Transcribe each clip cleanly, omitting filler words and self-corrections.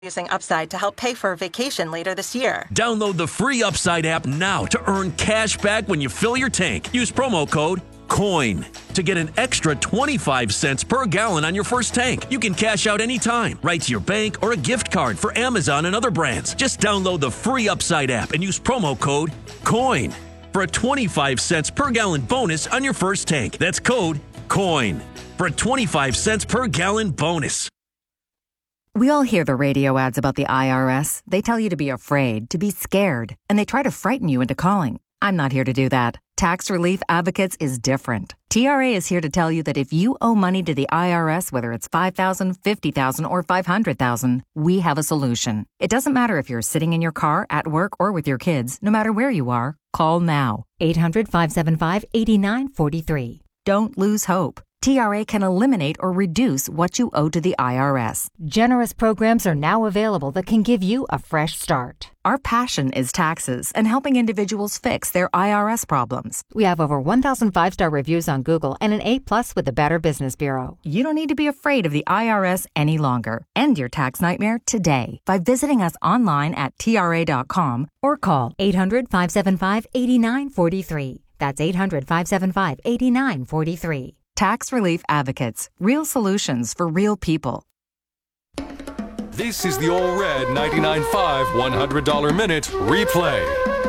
using Upside to help pay for a vacation later this year. Download the free Upside app now to earn cash back when you fill your tank. Use promo code COIN to get an extra 25 cents per gallon on your first tank. You can cash out anytime, right to your bank or a gift card for Amazon and other brands. Just download the free Upside app and use promo code COIN for a 25 cents per gallon bonus on your first tank. That's code COIN for a 25 cents per gallon bonus. We all hear the radio ads about the IRS. They tell you to be afraid, to be scared, and they try to frighten you into calling. I'm not here to do that. Tax Relief Advocates is different. TRA is here to tell you that if you owe money to the IRS, whether it's $5,000, $50,000, or $500,000, we have a solution. It doesn't matter if you're sitting in your car, at work, or with your kids. No matter where you are, call now. 800-575-8943. Don't lose hope. TRA can eliminate or reduce what you owe to the IRS. Generous programs are now available that can give you a fresh start. Our passion is taxes and helping individuals fix their IRS problems. We have over 1,000 5-star reviews on Google and an A+ with the Better Business Bureau. You don't need to be afraid of the IRS any longer. End your tax nightmare today by visiting us online at TRA.com or call 800-575-8943. That's 800-575-8943. Tax Relief Advocates. Real solutions for real people. This is the All Red 99.5 $100 Minute Replay.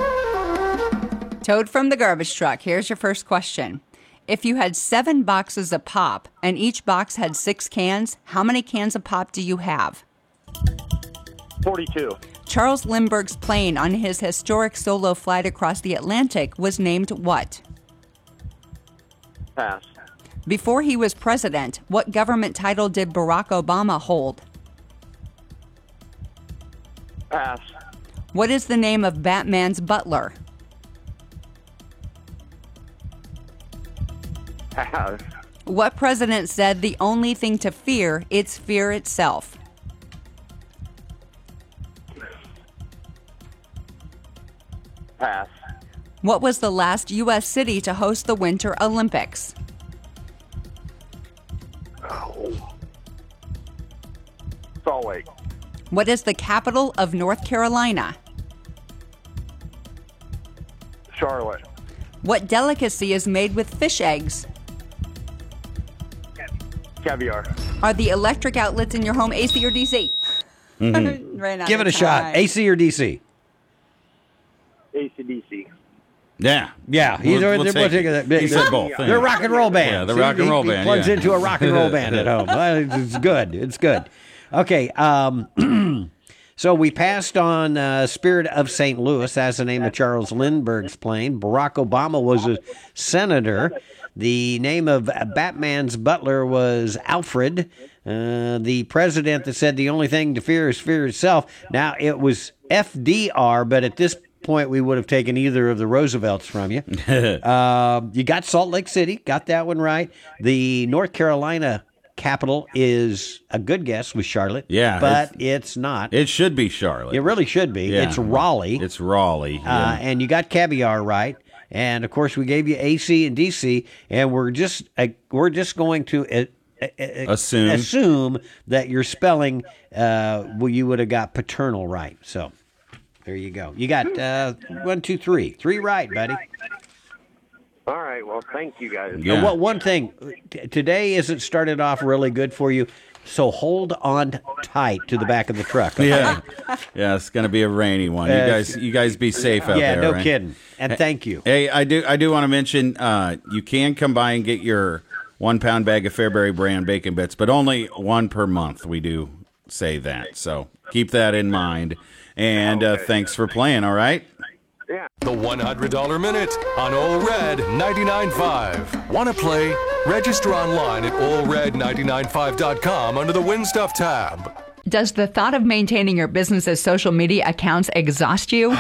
Toad from the garbage truck. Here's your first question. If you had 7 boxes of pop and each box had 6 cans, how many cans of pop do you have? 42. Charles Lindbergh's plane on his historic solo flight across the Atlantic was named what? Pass. Before he was president, what government title did Barack Obama hold? Pass. What is the name of Batman's butler? Pass. What president said the only thing to fear is fear itself? Pass. What was the last U.S. city to host the Winter Olympics? Salt Lake. What is the capital of North Carolina? Charlotte. What delicacy is made with fish eggs? Caviar. Are the electric outlets in your home AC or DC? Mm-hmm. Give it a shot. AC or DC? AC/DC. Yeah. We'll take that. He said both. They're rock and roll band. Yeah, the rock and roll band. He plugs into a rock and roll band at home. It's good. It's good. Okay. So we passed on Spirit of St. Louis. That's the name of Charles Lindbergh's plane. Barack Obama was a senator. The name of Batman's butler was Alfred. The president that said the only thing to fear is fear itself. Now, it was FDR, but at this point, we would have taken either of the Roosevelts from you. You got Salt Lake City. Got that one right. The North Carolina capital is a good guess with Charlotte. Yeah. But it's not. It should be Charlotte. It really should be. Yeah. It's Raleigh. It's Raleigh. Yeah. And you got caviar right. And, of course, we gave you AC and DC, and we're just going to assume that your spelling, you would have got paternal right. So there you go. You got 1, 2, 3. 3 right, buddy. All right. Well, thank you guys. Yeah. Well, one thing, today isn't started off really good for you, so hold on tight to the back of the truck. Okay? Yeah, it's going to be a rainy one. You guys be safe out there. Yeah, no right? kidding. And thank you. Hey, I do want to mention you can come by and get your 1-pound bag of Fairbury brand bacon bits, but only 1 per month. We do say that, so keep that in mind. And thanks for playing. All right. Yeah. The $100 Minute on All Red 99.5. Want to play? Register online at allred995.com under the Win Stuff tab. Does the thought of maintaining your business's social media accounts exhaust you?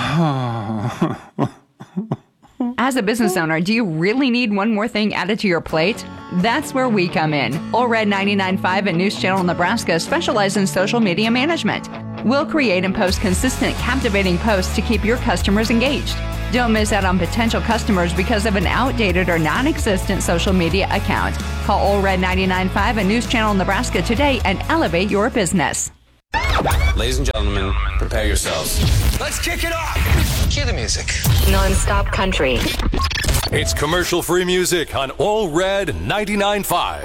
As a business owner, do you really need one more thing added to your plate? That's where we come in. All Red 99.5 and News Channel Nebraska specialize in social media management. We'll create and post consistent, captivating posts to keep your customers engaged. Don't miss out on potential customers because of an outdated or non-existent social media account. Call All Red 99.5 and News Channel Nebraska today and elevate your business. Ladies and gentlemen, prepare yourselves. Let's kick it off. Cue the music. Non-stop country. It's commercial-free music on All Red 99.5.